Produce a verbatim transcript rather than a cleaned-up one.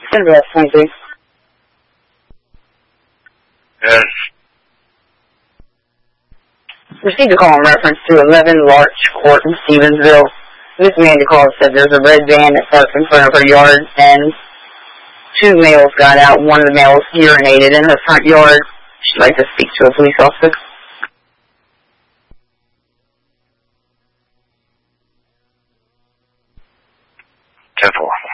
Cinderella twenty-two. Yes. Received a call in reference to eleven Larch Court in Stevensville. This man called said there's a red van that parked in front of her yard, and two males got out. One of the males urinated in her front yard. She'd like to speak to a police officer. ten four.